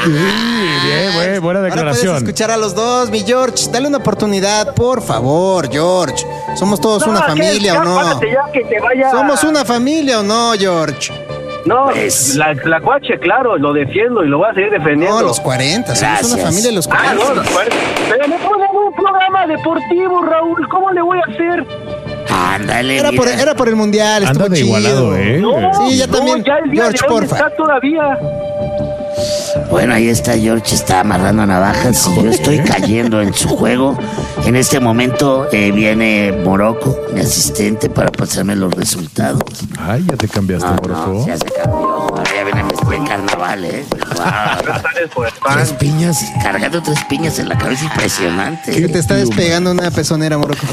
Bien, buena Ahora declaración. puedes escuchar a los dos, mi George. Dale una oportunidad, por favor, George. ¿Somos todos una familia o no? Pásate ya que te vaya. ¿Somos una familia o no, George? No, Pues- la cuache, claro, lo defiendo y lo voy a seguir defendiendo. No, los 40. Somos Gracias. una familia de los 40. Ah, no, los 40. Pero me ponen un programa deportivo, Raúl. ¿Cómo le voy a hacer? Ándale, Era por el mundial, Anda estuvo de chido. igualado, ¿eh? No, Sí, ya no, también. ya el día George, de hoy porfa. está todavía. Bueno, ahí está George, está amarrando navajas y yo estoy cayendo en su juego. En este momento viene Morocco, mi asistente, para pasarme los resultados. Ay, ya te cambiaste, Morocco. Ya se cambió. Ahora ya viene el carnaval, ¿eh? Wow. Sales por el pan. 3 piñas, cargando 3 piñas en la cabeza, impresionante. Que te está despegando una pezonera, Morocco.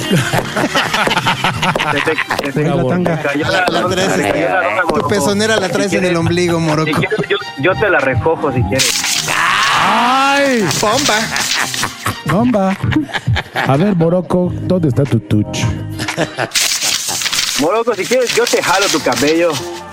Se La tanga. te cayó la La traes, se cayó la ropa, Tu Morocco. pezonera la traes Si en el quieres- ombligo, Si Morocco. quieres, yo te la recojo si quieres. ¡Ay! ¡Bomba! ¡Bomba! A ver, Morocco, ¿dónde está tu touch? Morocco, si quieres, yo te jalo tu cabello.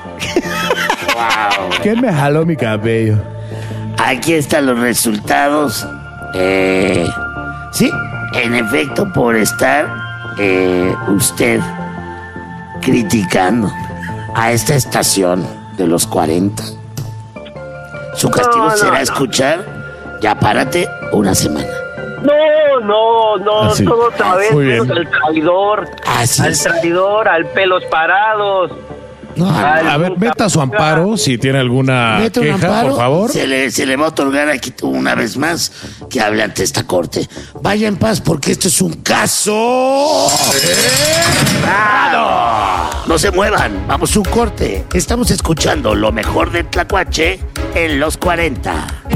Wow. ¿Quién me jaló mi cabello? Aquí están los resultados. Sí, en efecto, por estar usted criticando a esta estación de los 40, su castigo No, será no. escuchar Ya párate una semana. No, Así. todo otra vez, Muy bien. menos al traidor, Así al es. traidor, al pelos parados. No, Al A ver, nunca meta su amparo si tiene alguna mete un queja, amparo, por favor. Se le va a otorgar aquí una vez más que hable ante esta corte. Vaya en paz porque esto es un caso. ¡Cerrado! No se muevan, vamos a un corte. Estamos escuchando lo mejor del Tlacuache en los 40.